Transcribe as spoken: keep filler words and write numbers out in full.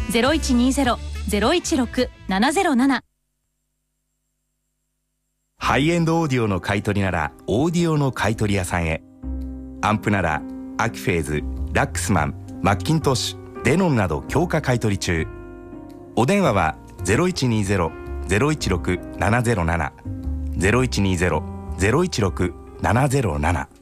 ゼロいちにゼロ ゼロいちろく ななゼロなな。 ハイエンドオーディオの買い取りならオーディオの買い取り屋さんへ。アンプならアキフェーズ、ラックスマン、マッキントッシュ、デノンなど強化買い取り中。お電話はゼロいちにゼロ ゼロいちろく ななゼロなな ゼロいちにゼロ ゼロいちろく ななゼロなな。